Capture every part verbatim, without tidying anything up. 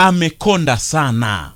amekonda sana.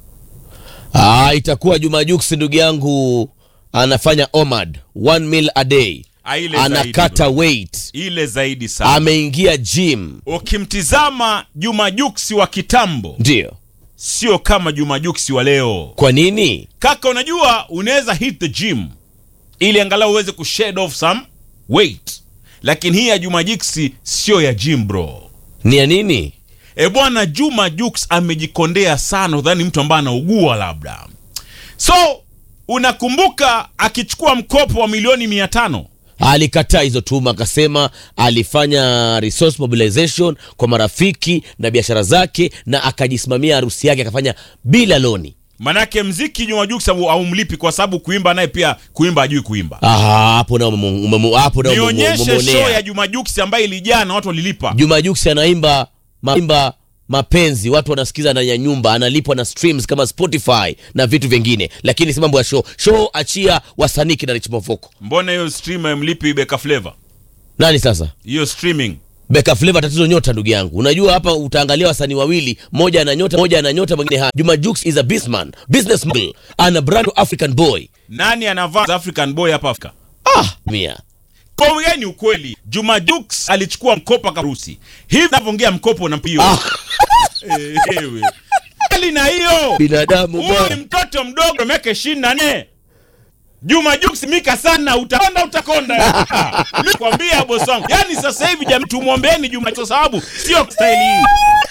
Ah, itakuwa Juma Jux ndugu yangu anafanya omad one meal a day. Anakata weight. Ile zaidi sana. Ameingia gym. Ukimtizama Juma Jux wa kitambo, ndio sio kama Juma Jux wa leo. Kwa nini? Kaka, unajua unaweza hit the gym ili angalau uweze kushed off some weight. Lakini hii ya Juma Jux sio ya gym bro. Ni ya nini? E bwana, Juma Jux amejikondea sana, udhani mtu ambaye anaugua labda. So, unakumbuka akichukua mkopo wa milioni mia tano? Alikataa hizo tuma, akasema alifanya resource mobilization kwa marafiki na biashara zake, na akajisimamia harusi yake akafanya bila loni. Manake mziki Juma Jux haumlipi kwa sababu kuimba naye pia kuimba hajui kuimba. Ah, hapo na umemu hapo na umemu. Nionyeshe show ya Juma Jux ambaye ilijaa na watu walilipa. Juma Jux anaimba maimba mapenzi, watu wanasikiza ndani ya nyumba, analipwa na streams kama Spotify na vitu vingine, lakini si mambo ya show. Show achia wasanii na Rich Mavoko. Mbona hiyo stream mlipi Beka Flavor? Nani sasa? Hiyo streaming. Beka Flavor tatizo nyota ndugu yangu. Unajua hapa utaangalia wasanii wawili, moja ana nyota, moja ana nyota, mwingine ha. Juma Jux is a businessman, business mogul, ana brand African boy. Nani anavaa African boy hapa Afrika? Ah, mia. Kwa hiyo ni ukweli. Juma Jux alichukua mkopo karusi. Hivi ninavyoongea mkopo na mpio. Ah. Ewe. Hali na hiyo. Binadamu bwana. Huyu mtoto mdogo miaka ishirini na nne. Juma Jux mika sana, utakonda utakonda. Mimi kwambia boss wangu. Yaani sasa hivi jamii tumuombeeni Juma kwa sababu sio style hii.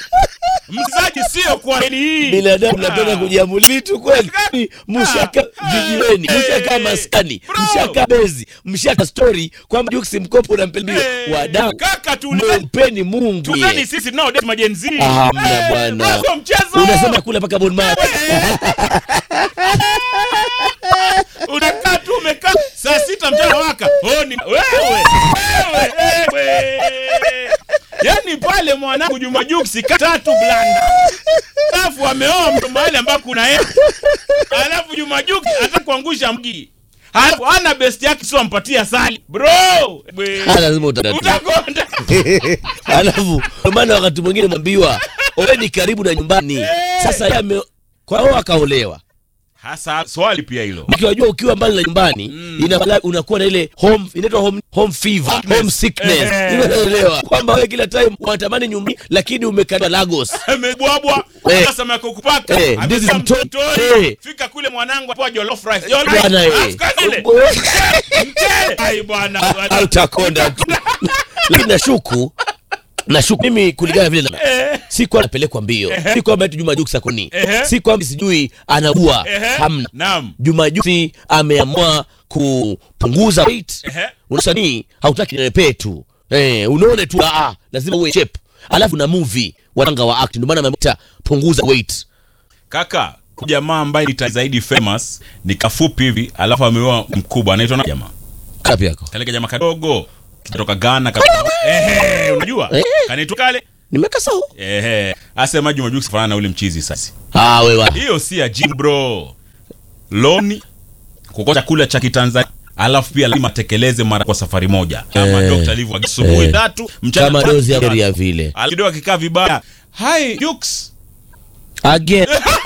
Mzaji sio kwa hii. Binadamu napenda kujiamuli vitu kweli. Mshaka vijiweni, mshaka maskani, mshaka bezi, mshaka story kwamba Jux mkopo unampelea wadau. Kaka tu mpeni Mungu. Tunani sisi nao date majenzi. Ah, mna bwana. Unasema kula paka bon mara. Unakaa tu umekaa saa sita mchana waka. Oh ni wewe. Wewe wewe. Yaani pale mwanangu Juma Jux tatu blanda. Alafu ameoa mtu mahali ambako kuna yeye. Alafu Juma Jux atakuangusha mgi. Alafu ana best yake sio ampatia sali. Bro, lazima utakonda. Alafu maana wakati mwingine mwambiwa, "Wewe ni karibu na nyumbani." Sasa yeye kwa hiyo akaolewa. Hasa swali pia hilo. Ukiwajua ukiwa mbali na nyumbani, mm. ina unakuwa na ile home, inaitwa home home fever, sickness. Home sickness. Eh. Unaelewa? Kwamba wewe kila time unatamani nyumbani lakini umekaa Lagos. Amebwabwa, eh. Sasa makokupaka. Eh. Eh. Fika kule mwanangu hapo jollof rice. Jollof rice. Ai bwana, utakonda. Lakini nashuku Nashuku mimi kulingana vile eh. si kwa anapelekwa mbio, eh. si kwamba eti Juma Jux akoni, eh. si kwamba sijui anaugua, eh. hamna. Naam. Juma Jux ameamua kupunguza weight. Eh. Unasanii hautaki nenepe tu. Eh, unaone tu ah lazima uwe shape. Alafu na movie watanga wa act ndio maana ameita punguza weight. Kaka, jamaa ambaye ni zaidi famous ni kafupi hivi, alafu ameoa mkubwa anaitwa na jamaa. Kapi yako. Kale jamaa kadogo kutoka Ghana kaka. Ehe, unajua? Eh. Kanaitwa kale? Nimekasahau. Ehe, asema Juma Jux fanana na ule mchizi sasa. Ah wewe. Hiyo si ya gym bro. Loni kukosa kula cha Kitanzania. Alafu pia lazima tekeleze mara kwa safari moja. Kama eh. Doctor Livu asubuhi eh. tatu, mchana kama dozi ya ya vile. Alikidoa akikaa vibaya. Hi Jux. Again.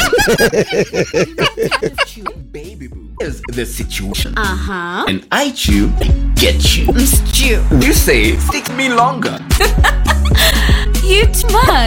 Baby boo is the situation. Uh-huh. And I chew, get you. Stew. You say, stick me longer. You too much.